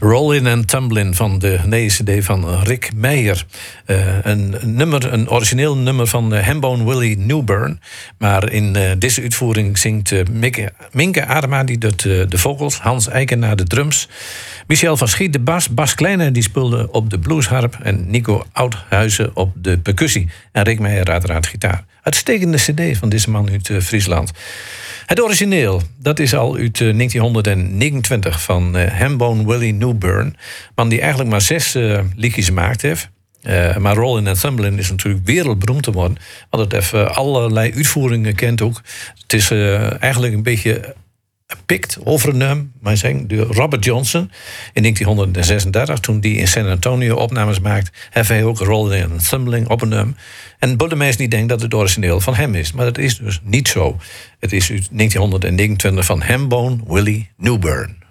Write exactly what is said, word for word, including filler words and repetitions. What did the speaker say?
Rollin' and Tumblin' van de nieuwe cd van Rick Meijer. Uh, een, nummer, een origineel nummer van uh, Hambone Willie Newburn. Maar in uh, deze uitvoering zingt uh, Minke, Minke Adema die doet, uh, de vocals, Hans Eikenaar de drums, Michel van Schiet de bas, Bas Kleine die speelde op de bluesharp en Nico Oudhuizen op de percussie. En Rick Meijer uiteraard gitaar. Uitstekende cd van deze man uit uh, Friesland. Het origineel, dat is al uit uh, negentien negenentwintig van uh, Hambone Willie Newburn. Man die eigenlijk maar zes uh, liedjes gemaakt heeft. Uh, maar Rollin' and Tumblin' is natuurlijk wereldberoemd te worden. Want het heeft uh, allerlei uitvoeringen kent ook. Het is uh, eigenlijk een beetje gepikt, overgenomen, maar zeggen, door Robert Johnson in negentien zesendertig, toen die in San Antonio opnames maakte, heeft hij ook Rollin' and Tumblin' opgenomen. En Buddemees niet denkt dat het origineel van hem is. Maar dat is dus niet zo. Het is uit negentien negenentwintig van Hambone Willie Newburn.